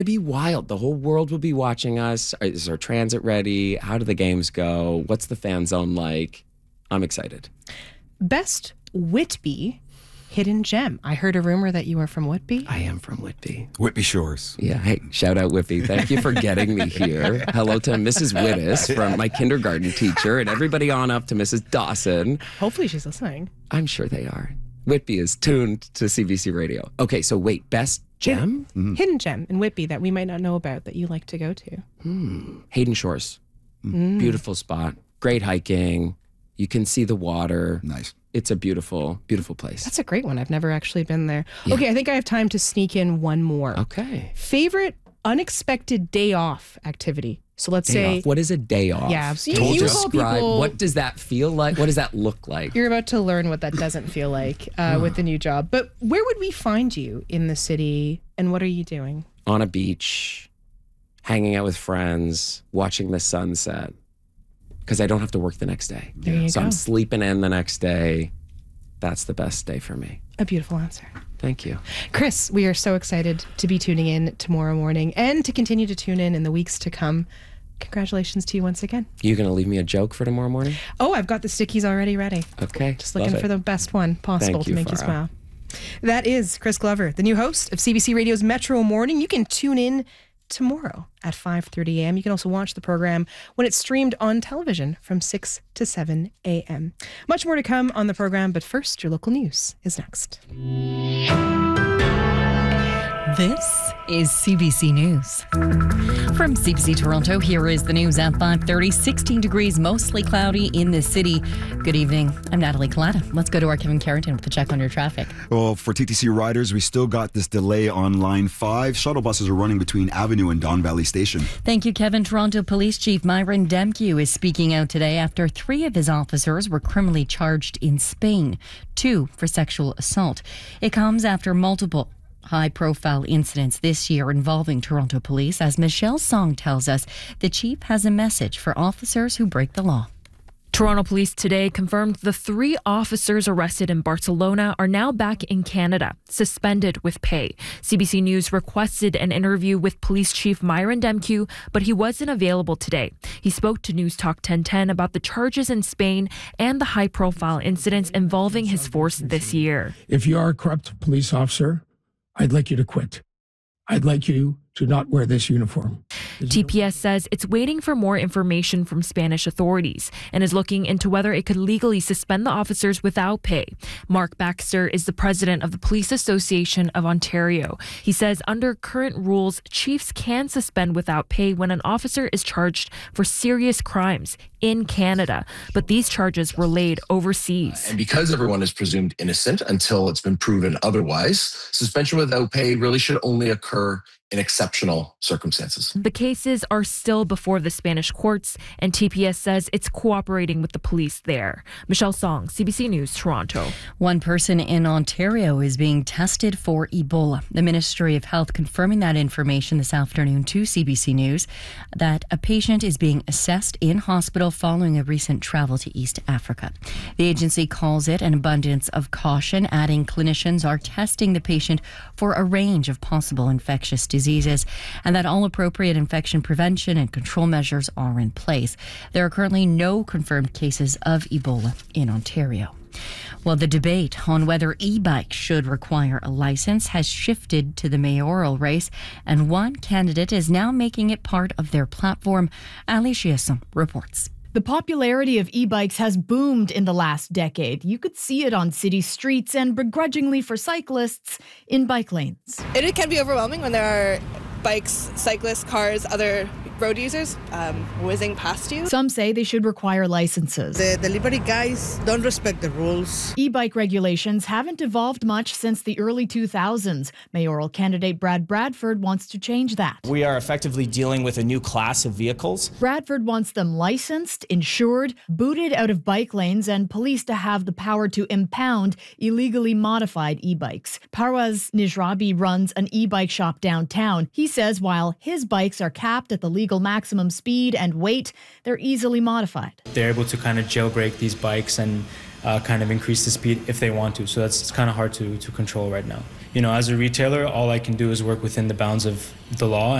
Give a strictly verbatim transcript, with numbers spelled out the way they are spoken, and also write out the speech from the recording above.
It'd be wild. The whole world will be watching us. Is our transit ready? How do the games go? What's the fan zone like? I'm excited. Best Whitby hidden gem. I heard a rumor that you are from Whitby. I am from Whitby. Whitby Shores. Yeah. Hey, shout out Whitby. Thank you for getting me here. Hello to Missus Wittes, from my kindergarten teacher, and everybody on up to Missus Dawson. Hopefully she's listening. I'm sure they are. Whitby is tuned to C B C Radio. Okay, so wait, best gem? Mm-hmm. Hidden gem in Whitby that we might not know about that you like to go to. Hmm. Hayden Shores. Mm. Beautiful spot. Great hiking. You can see the water. Nice. It's a beautiful, beautiful place. That's a great one. I've never actually been there. Yeah. Okay, I think I have time to sneak in one more. Okay. Favorite unexpected day off activity. So let's Day say... off. What is a day off? Yeah, so you, Can you you call describe people... what does that feel like? What does that look like? You're about to learn what that doesn't feel like uh, with the new job. But where would we find you in the city, and what are you doing? On a beach, hanging out with friends, watching the sunset. Because I don't have to work the next day. There you so go. I'm sleeping in the next day. That's the best day for me. A beautiful answer. Thank you. Chris, we are so excited to be tuning in tomorrow morning and to continue to tune in in the weeks to come. Congratulations to you once again. You going to leave me a joke for tomorrow morning? Oh, I've got the stickies already ready. Okay. Just looking for the best one possible Thank to you, make you Farah. smile. That is Chris Glover, the new host of C B C Radio's Metro Morning. You can tune in tomorrow at five thirty a.m. You can also watch the program when it's streamed on television from six to seven a.m. Much more to come on the program, but first, your local news is next. This is C B C News. From C B C Toronto, here is the news at five thirty. sixteen degrees, mostly cloudy in the city. Good evening. I'm Natalie Collada. Let's go to our Kevin Carrington with a check on your traffic. Well, for T T C riders, we still got this delay on line five. Shuttle buses are running between Avenue and Don Valley Station. Thank you, Kevin. Toronto Police Chief Myron Demkiw is speaking out today after three of his officers were criminally charged in Spain, two for sexual assault. It comes after multiple high-profile incidents this year involving Toronto police. As Michelle Song tells us, the chief has a message for officers who break the law. Toronto police today confirmed the three officers arrested in Barcelona are now back in Canada, suspended with pay. C B C News requested an interview with Police Chief Myron Demkiw, but he wasn't available today. He spoke to News Talk ten ten about the charges in Spain and the high-profile incidents involving his force this year. If you are a corrupt police officer, I'd like you to quit. I'd like you to not wear this uniform. T P S says it's waiting for more information from Spanish authorities and is looking into whether it could legally suspend the officers without pay. Mark Baxter is the president of the Police Association of Ontario. He says under current rules, chiefs can suspend without pay when an officer is charged for serious crimes in Canada, but these charges were laid overseas. And because everyone is presumed innocent until it's been proven otherwise, suspension without pay really should only occur in exceptional circumstances. The cases are still before the Spanish courts, and T P S says it's cooperating with the police there. Michelle Song, C B C News, Toronto. One person in Ontario is being tested for Ebola. The Ministry of Health confirming that information this afternoon to C B C News, that a patient is being assessed in hospital following a recent travel to East Africa. The agency calls it an abundance of caution, adding clinicians are testing the patient for a range of possible infectious diseases. diseases, and that all appropriate infection prevention and control measures are in place. There are currently no confirmed cases of Ebola in Ontario. Well, the debate on whether e-bikes should require a license has shifted to the mayoral race, and one candidate is now making it part of their platform. Ali Chiasson reports. The popularity of e-bikes has boomed in the last decade. You could see it on city streets and, begrudgingly for cyclists, in bike lanes. It can be overwhelming when there are bikes, cyclists, cars, other road users um, whizzing past you. Some say they should require licenses. The delivery guys don't respect the rules. E-bike regulations haven't evolved much since the early two thousands. Mayoral candidate Brad Bradford wants to change that. We are effectively dealing with a new class of vehicles. Bradford wants them licensed, insured, booted out of bike lanes, and police to have the power to impound illegally modified e-bikes. Parwaz Nijrabi runs an e-bike shop downtown. He says while his bikes are capped at the legal maximum speed and weight, they're easily modified. They're able to kind of jailbreak these bikes and uh, kind of increase the speed if they want to. So that's kind of hard to, to control right now. You know, as a retailer, all I can do is work within the bounds of the law.